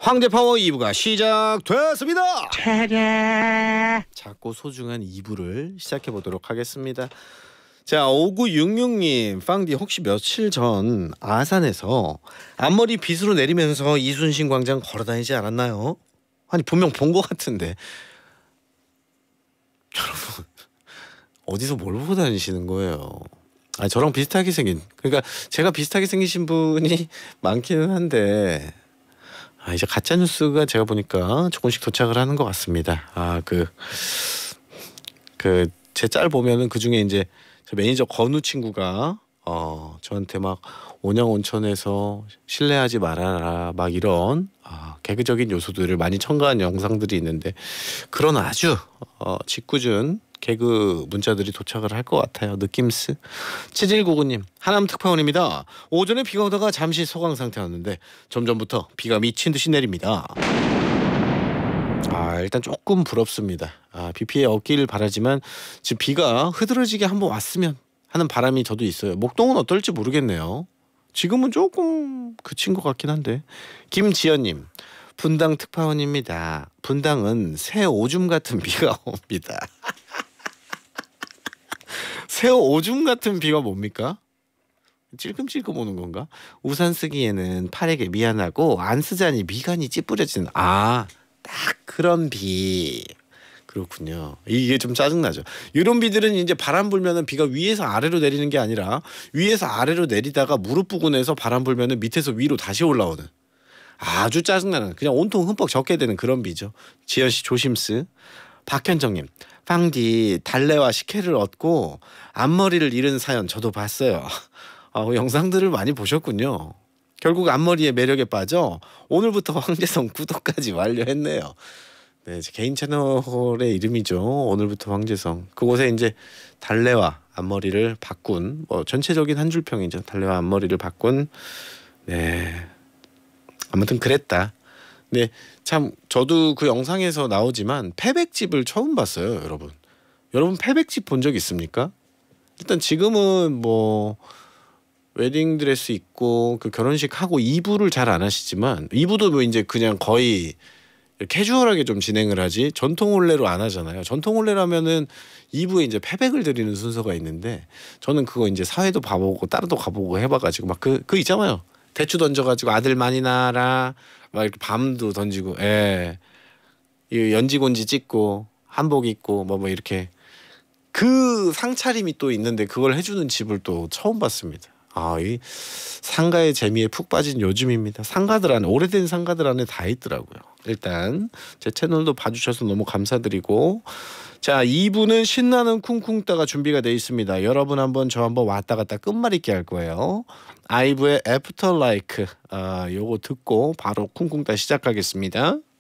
황제파워 2부가 시작되었습니다. 차례. 작고 소중한 2부를 시작해보도록 하겠습니다. 자, 5966님, 빵디 혹시 며칠 전 아산에서 앞머리 빗으로 내리면서 이순신 광장 걸어다니지 않았나요? 아니 분명 본 것 같은데. 여러분 어디서 뭘 보고 다니시는 거예요? 아, 저랑 비슷하게 생긴, 그러니까 제가 비슷하게 생기신 분이 많기는 한데, 이제 가짜 뉴스가 제가 보니까 조금씩 도착을 하는 것 같습니다. 제 짤 보면은 그 중에 이제 저 매니저 건우 친구가 저한테 막 온양온천에서 실례하지 말아라 막 이런 개그적인 요소들을 많이 첨가한 영상들이 있는데, 그런 아주 짓궂은 개그 문자들이 도착을 할 것 같아요. 느낌스. 7199님, 하남 특파원입니다. 오전에 비가 오다가 잠시 소강 상태였는데 점점부터 비가 미친 듯이 내립니다. 일단 조금 부럽습니다. 비 피해 없길 바라지만 지금 비가 흐드러지게 한번 왔으면 하는 바람이 저도 있어요. 목동은 어떨지 모르겠네요. 지금은 조금 그친 것 같긴 한데. 김지연님, 분당 특파원입니다. 분당은 새 오줌 같은 비가 옵니다. 새 오줌 같은 비가 뭡니까? 찔끔찔끔 오는 건가? 우산 쓰기에는 팔에게 미안하고 안 쓰자니 미간이 찌푸려지는, 딱 그런 비. 그렇군요. 이게 좀 짜증나죠. 이런 비들은 이제 바람 불면은 비가 위에서 아래로 내리는 게 아니라 위에서 아래로 내리다가 무릎 부근에서 바람 불면은 밑에서 위로 다시 올라오는, 아주 짜증나는, 그냥 온통 흠뻑 젖게 되는 그런 비죠. 지연씨 조심스. 박현정님, 빵디 달래와 식혜를 얻고 앞머리를 잃은 사연 저도 봤어요. 영상들을 많이 보셨군요. 결국 앞머리의 매력에 빠져 오늘부터 황제성 구독까지 완료했네요. 네, 제 개인 채널의 이름이죠. 오늘부터 황제성. 그곳에 이제 달래와 앞머리를 바꾼, 전체적인 한 줄 평이죠. 달래와 앞머리를 바꾼. 네, 아무튼 그랬다. 네, 참 저도 그 영상에서 나오지만 패백집을 처음 봤어요, 여러분. 여러분 패백집 본 적 있습니까? 일단 지금은 뭐 웨딩드레스 입고 그 결혼식 하고 2부를 잘 안 하시지만, 2부도 뭐 이제 그냥 거의 캐주얼하게 좀 진행을 하지 전통 혼례로 안 하잖아요. 전통 혼례라면은 2부에 이제 패백을 드리는 순서가 있는데, 저는 그거 이제 사회도 봐보고 따로도 가보고 해봐가지고 막 그 있잖아요. 대추 던져가지고 아들 많이 낳아라 막 이렇게 밤도 던지고, 이 연지곤지 찍고 한복 입고 뭐 이렇게 그 상차림이 또 있는데 그걸 해주는 집을 또 처음 봤습니다. 이 상가의 재미에 푹 빠진 요즘입니다. 상가들 안에, 오래된 상가들 안에 다 있더라고요. 일단 제 채널도 봐주셔서 너무 감사드리고, 자 2부는 신나는 쿵쿵따가 준비가 되어 있습니다. 여러분 저 한번 왔다 갔다 끝말잇기 할 거예요. 아이브의 애프터 라이크, 요거 듣고 바로 쿵쿵따 시작하겠습니다.